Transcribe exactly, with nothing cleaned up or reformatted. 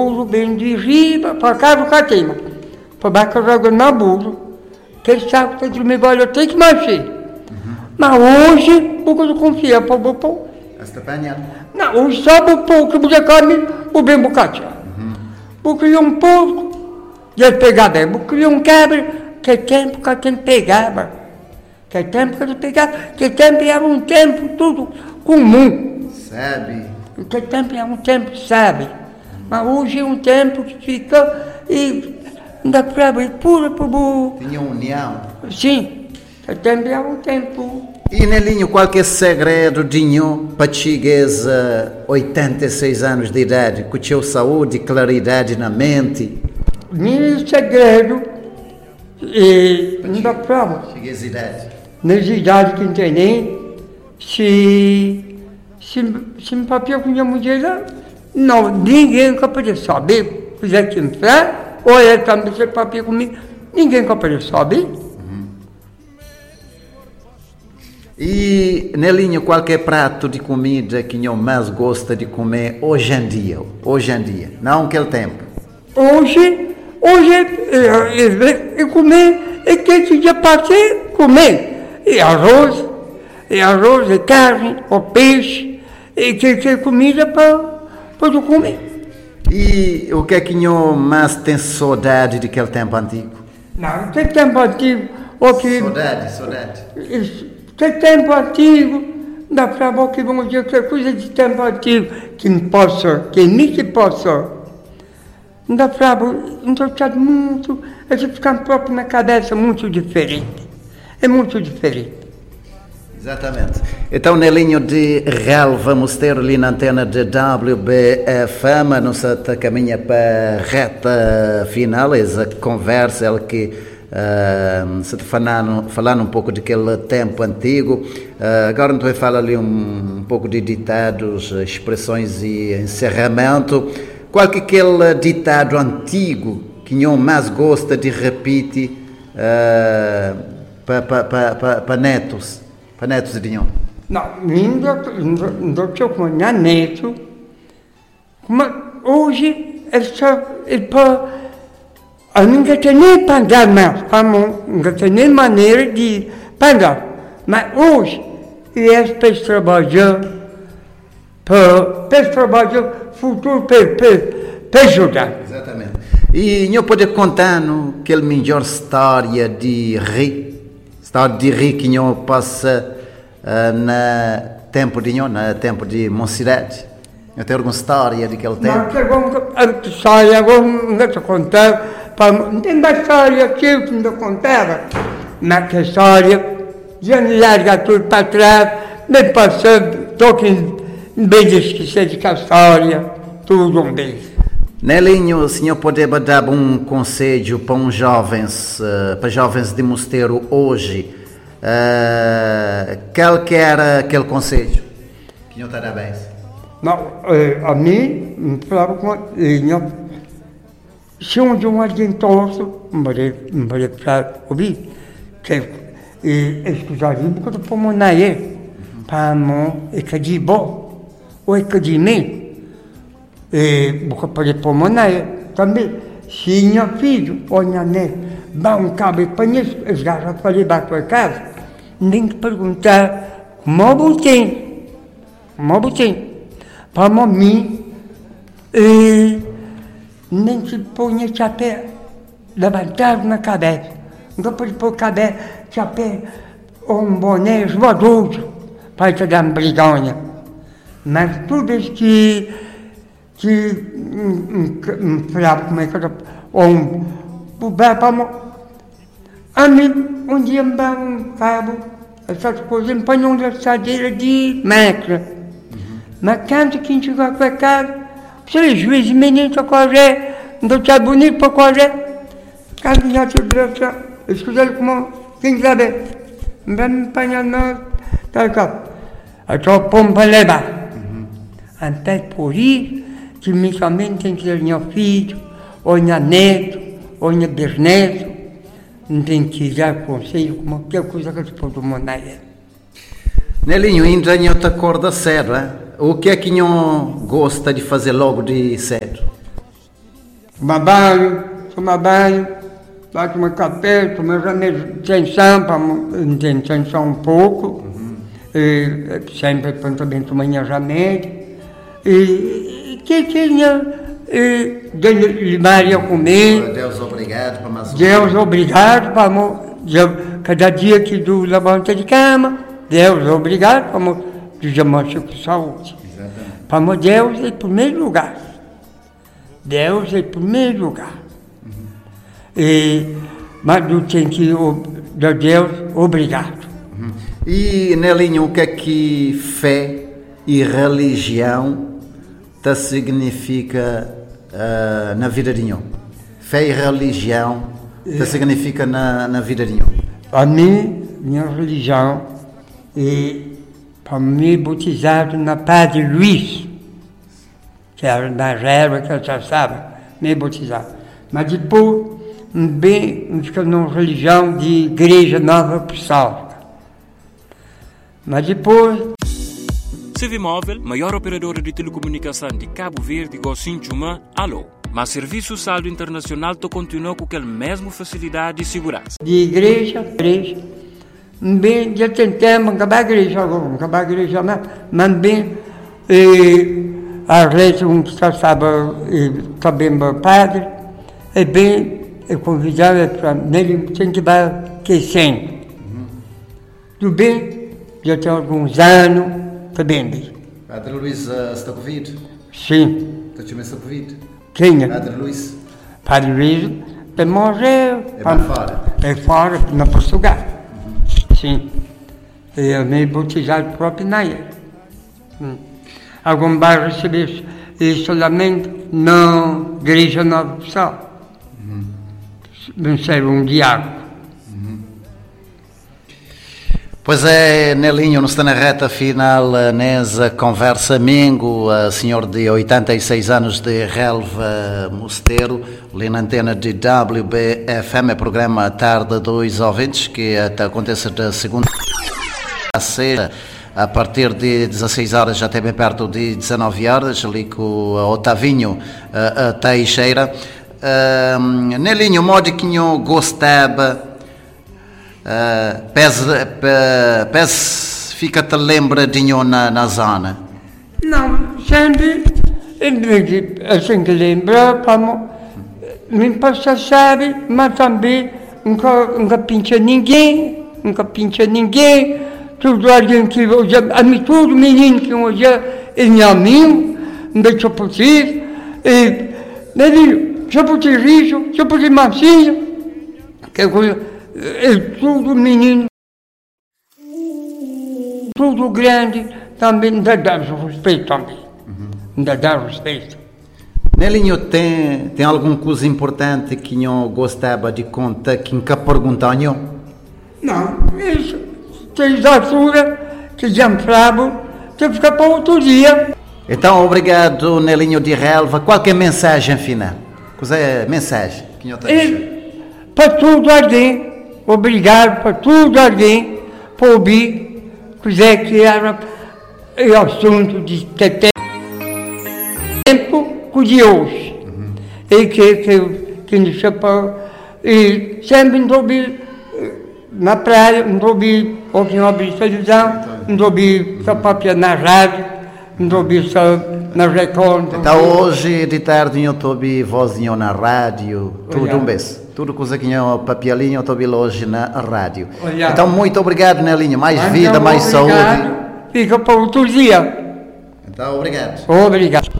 burro bem de riba, para cá do catima, para baixo carregando na burro, que ele sabe que eu me valeu, tem que mexer. Uhum. Mas hoje, porque eu confio para o povo. Está apanhando? Não, hoje sabe o povo que você come, o bem bocado. Uhum. Porque um porco, ele pegava bem, porque um cabra, que tempo que ele pegava. Que tempo que ele pegava, que tempo era um tempo tudo comum. Sabe? Que tempo era um tempo, sabe? Mas hoje é um tempo que fica e ainda para ver pura para o... Tinha união? Sim, que tempo era um tempo. E Nelinho, qual que é o segredo Dinho para chegares a oitenta e seis anos de idade, com a tua saúde e claridade na mente? Meu segredo é não dá prova. Chegares a idade? Nas idades que não tem nem, se, se, se me papel com minha mulher, não, ninguém é capaz de saber, fizer que entrar, ou ele também se papel comigo, ninguém é capaz de saber. Uhum. E, Nelinho, qual que é prato de comida que eu mais gosta de comer hoje em dia? Hoje em dia, não aquele tempo. Hoje, hoje, é, é, é comer, é que esse dia passei, comer. E arroz, e arroz, e carne, ou peixe, e que que comida para para comer. E o que é que eu mais tem saudade daquele tempo antigo? Não, aquele tempo antigo, o que... Saudade, saudade. Aquele tempo antigo, dá para ver que vamos dizer que é coisa de tempo antigo, que não posso, que nem que posso. Não dá para ver, não estou muito, a gente fica próprio na cabeça muito diferente. É muito diferente. Exatamente. Então, Nelinho de Real, vamos ter ali na antena de W B F M, a nossa caminha para a reta final, essa conversa, ela que uh, se falando, falando um pouco daquele tempo antigo. Uh, agora não vai falar ali um, um pouco de ditados, expressões e encerramento. Qual que é aquele ditado antigo que eu mais gosta de repetir uh, para pa, pa, pa, pa netos, para netos de Dinho? Não, não estou com minha neto, mas hoje é só, é para, eu não tenho nem para andar mais, não tenho nem maneira de andar, mas hoje é para trabalhar, para trabalhar futuro, para ajudar. Exatamente. E eu posso contar aquela melhor história de rir, história de rir que eu passa uh, na tempo de na tempo de mocidade. Eu tenho alguma história daquele tempo? Não, agora história, agora não estou contando, não tem mais história aquilo que não contava, mas que história, já me larga tudo para trás, nem passando, estou bem de esquecer de que a história, tudo um beijo. Nelinho, o senhor pode dar um conselho para uns jovens, uh, para jovens de Mosteiro hoje? Uh, qual que era aquele conselho? Que não está a dar bem? Não, a mim, me falava com ele, se um de um adiantoso, me falei para ouvir, que escusaria um pouco do pulmonaie, para não é que de bom, ou é que de mim. E porque pode pulmonar também. Se minha filho ou minha neta dá um cabo para nisso, eu já falei para a casa, nem que perguntar como eu botei, como eu botei, para mim, e nem que ponha chapéu levantado na cabeça, não pode pôr cabeça, chapéu ou um boné esvoadoso para te dar uma brigonha. Mas tudo isso que que um prato, como é que eu ou um para a mim, um dia me dá um cabo, essas coisas, me põe uma assadeira de máquina. Mas quando quem chegou para casa, se juiz e menino para correr, não está bonito para correr, quando já te branca, escuta ele como, quem sabe, me vai me apanhar na, tá cá, eu estou pondo para levar. Até por isso, que me somente tem que ser meu filho, ou minha neto, ou minha bisneto, não tem que dar conselho como qualquer coisa que se pode mandar. Nelinho, ainda não te acorda cedo, hein? O que é que não gosta de fazer logo de cedo? Tomar banho, tomar banho, vai tomar café, tomar remédio de tensão, para ter tensão um pouco, uhum. e, sempre também tomar remédio, e que tinha, e Maria comer. Deus obrigado para mais um Deus obrigado para cada dia que tu levanta de cama, Deus obrigado para tu mostra com saúde. Para Deus é em primeiro lugar. Deus é em primeiro lugar. Uhum. E, mas tu tem que dar Deus obrigado. Uhum. E, Nelinho, o que é que fé e religião te significa uh, na vida de nenhum? Fé e religião te significa na, na vida de nenhum? Para mim, minha religião é para mim batizado na Padre Luís, que era na regra que eu já sabe, me batizado. Mas depois, bem, fica numa religião de Igreja Nova Apostólica. Mas depois... Civimóvel, maior operadora de telecomunicação de Cabo Verde, Gocinchuma, alô. Mas o Serviço Saldo Internacional to continua com aquela mesma facilidade e segurança. De igreja, igreja. Bem, já tentamos acabar a igreja agora, acabar a igreja, mas bem, a rede, um que só sabe, também meu padre, é bem, eu convidava para ele, tem que dar que sem. Tudo bem, já tem alguns anos, está bem. Padre Luís, uh, está Covid? Sim. Está te mesmo Covid? Quem é? Padre Luís. Padre Luís, ele morreu. É para fora? É fora, na Portugal. Uhum. Sim. Eu me batizado próprio na ilha. Hum. Algum vai receber isolamento na Igreja Nova Pessoal. Uhum. Não sei, um diácono. Pois é, Nelinho, não está na reta final nessa conversa amigo, senhor de oitenta e seis anos de Relva Mosteiro, ali na antena de W B F M, programa Tarde dos Ouvintes, que acontece de segunda a sexta, a partir de dezasseis horas, já até bem perto de dezenove horas, ali com o Otavinho a, a Teixeira. Uh, Nelinho, modo que eu gostava. Uh, pes, pe, pes fica-te lembradinho na, na zona? Não, sempre, assim que lembra, me passa sabe, mas também nunca, nunca pincha ninguém, nunca pincha ninguém, tudo alguém que hoje, a mim tudo menino que hoje é meu amigo, não deixa possível, e, ele, já pode rijo, já pode mansinho, que coisa. É tudo menino, tudo grande, também ainda dá respeito também, uhum. ainda dá respeito. Nelinho, tem, tem alguma coisa importante que eu gostava de contar que nunca perguntou nenhum? Não, isso, tem altura, que já me frabo, tem que ficar para outro dia. Então, obrigado, Nelinho de Relva. Qual que é a mensagem final? Qual é a mensagem que eu tenho? Para tudo alguém. Obrigado para tudo alguém, para ouvir, quiser que era o assunto de tempo com de hoje. Uhum. E que, que, que nos chapéu, e sempre não ouvi na praia, não ouvi, ouvi na televisão, não ouvi só papel na rádio, não ouvi só na Record. Então hoje de tarde eu ouvi vozinho na rádio, tudo um beijo. Tudo coisa que eu papelinho eu estou hoje na rádio. Olha. Então, muito obrigado, Nelinho. Mais Mas vida, mais obrigado. Saúde. Fica para outro dia. Então, obrigado. Obrigado.